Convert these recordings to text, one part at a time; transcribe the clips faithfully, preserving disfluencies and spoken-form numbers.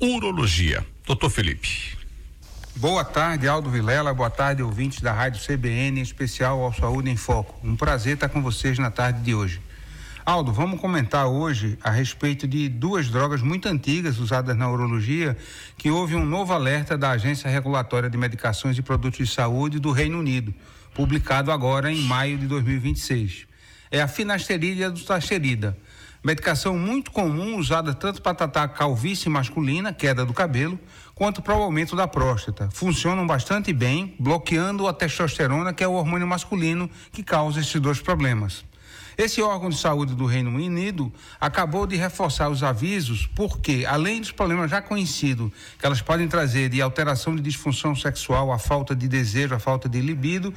urologia. Doutor Felipe. Boa tarde, Aldo Vilela, boa tarde, ouvintes da Rádio C B N, em especial ao Saúde em Foco. Um prazer estar com vocês na tarde de hoje. Aldo, vamos comentar hoje a respeito de duas drogas muito antigas usadas na urologia, que houve um novo alerta da Agência Regulatória de Medicações e Produtos de Saúde do Reino Unido, publicado agora em maio de dois mil e vinte e seis. É a finasterida e a dutasterida, medicação muito comum usada tanto para tratar calvície masculina, queda do cabelo, quanto para o aumento da próstata. Funcionam bastante bem, bloqueando a testosterona, que é o hormônio masculino que causa esses dois problemas. Esse órgão de saúde do Reino Unido acabou de reforçar os avisos porque, além dos problemas já conhecidos que elas podem trazer de alteração de disfunção sexual, a falta de desejo, a falta de libido,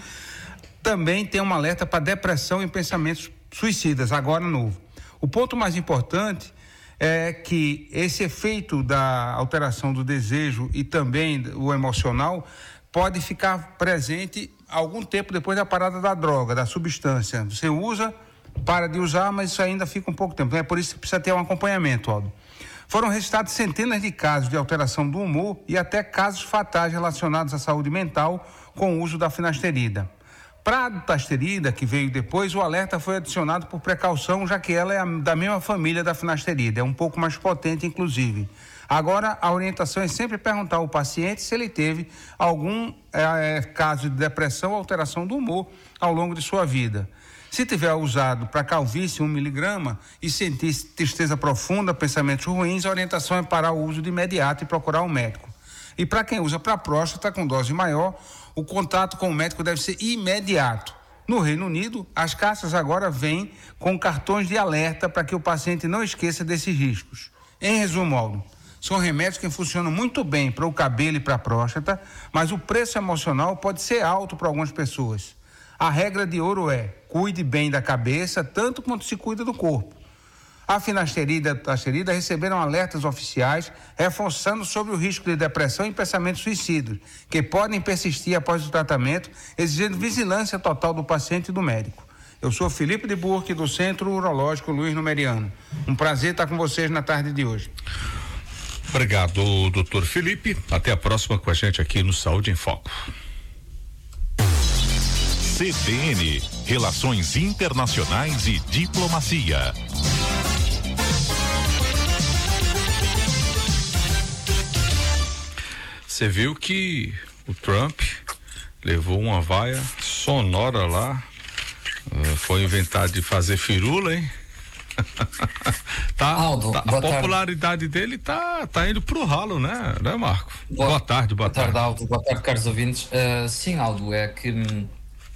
também tem um alerta para depressão e pensamentos suicidas, agora novo. O ponto mais importante é que esse efeito da alteração do desejo e também o emocional pode ficar presente algum tempo depois da parada da droga, da substância. Você usa, para de usar, mas isso ainda fica um pouco tempo. Então é por isso que precisa ter um acompanhamento, Aldo. Foram registrados centenas de casos de alteração do humor e até casos fatais relacionados à saúde mental com o uso da finasterida. Para a dutasterida, que veio depois, o alerta foi adicionado por precaução, já que ela é a, da mesma família da finasterida, é um pouco mais potente, inclusive. Agora, a orientação é sempre perguntar ao paciente se ele teve algum é, caso de depressão ou alteração do humor ao longo de sua vida. Se tiver usado para calvície um miligrama e sentir tristeza profunda, pensamentos ruins, a orientação é parar o uso de imediato e procurar um médico. E para quem usa para próstata com dose maior, o contato com o médico deve ser imediato. No Reino Unido, as caixas agora vêm com cartões de alerta para que o paciente não esqueça desses riscos. Em resumo, Aldo, são remédios que funcionam muito bem para o cabelo e para a próstata, mas o preço emocional pode ser alto para algumas pessoas. A regra de ouro é: cuide bem da cabeça, tanto quanto se cuida do corpo. A finasterida e a dutasterida receberam alertas oficiais reforçando sobre o risco de depressão e pensamentos suicidas, que podem persistir após o tratamento, exigindo vigilância total do paciente e do médico. Eu sou Felipe de Burque, do Centro Urológico Luiz Numeriano. Um prazer estar com vocês na tarde de hoje. Obrigado, doutor Felipe. Até a próxima com a gente aqui no Saúde em Foco. C B N, Relações Internacionais e Diplomacia. Você viu que o Trump levou uma vaia sonora lá, uh, foi inventar de fazer firula, hein? tá, Aldo, tá, a popularidade tarde. dele tá, tá indo pro ralo, né, né Marco? Boa, boa tarde, boa, boa tarde. tarde, Aldo. Boa tarde, caros ouvintes. Uh, sim, Aldo, é que uh,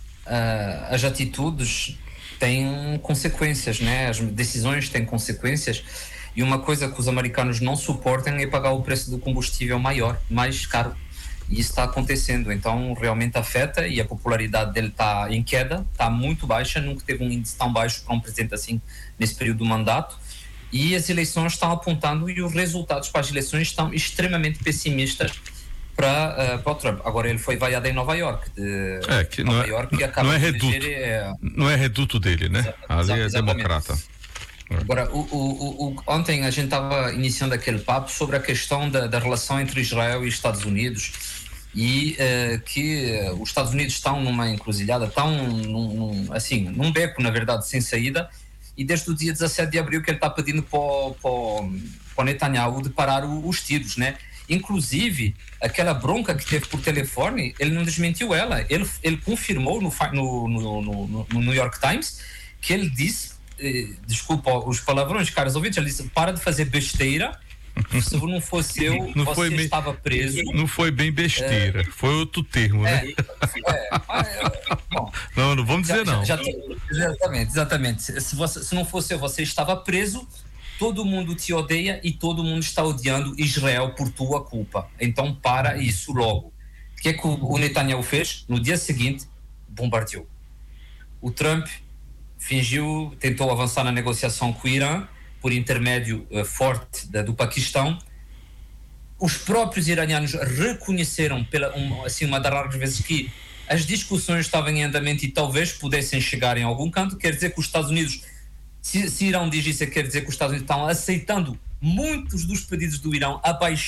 as atitudes têm consequências, né? As decisões têm consequências. E uma coisa que os americanos não suportam é pagar o preço do combustível maior, mais caro. E isso está acontecendo. Então, realmente afeta, e a popularidade dele está em queda, está muito baixa, nunca teve um índice tão baixo para um presidente assim nesse período do mandato. E as eleições estão apontando, e os resultados para as eleições estão extremamente pessimistas para, uh, para o Trump. Agora ele foi vaiado em Nova York. De é, que Nova não é, York, que acaba não é de reduto. eleger, é, não é reduto dele, né? Exa- Ali é exatamente. democrata. Agora, o, o, o, ontem a gente estava iniciando aquele papo sobre a questão da, da relação entre Israel e Estados Unidos, e uh, que uh, os Estados Unidos estão numa encruzilhada, estão num, num, assim, num beco, na verdade, sem saída, e desde o dia dezassete de abril que ele está pedindo para o, para o, para o Netanyahu de parar o, os tiros, né? Inclusive, aquela bronca que teve por telefone, ele não desmentiu ela, ele, ele confirmou no, no, no, no, no New York Times que ele disse, desculpa os palavrões, caros ouvintes, ele disse: para de fazer besteira, se não fosse eu, não você bem, estava preso. Não foi bem besteira, é, foi outro termo, é, né? É, é, bom, não, não vamos dizer já, não. Já, já, exatamente, exatamente. Se, você, se não fosse eu, você estava preso, todo mundo te odeia e todo mundo está odiando Israel por tua culpa. Então para isso logo. O que é que o, o Netanyahu fez? No dia seguinte, bombardeou. O Trump fingiu, tentou avançar na negociação com o Irã, por intermédio uh, forte da, do Paquistão. Os próprios iranianos reconheceram, pela, um, assim, uma das raras vezes, que as discussões estavam em andamento e talvez pudessem chegar em algum canto. Quer dizer que os Estados Unidos, se, se Irão diz isso, quer dizer que os Estados Unidos estão aceitando muitos dos pedidos do Irão, abaixando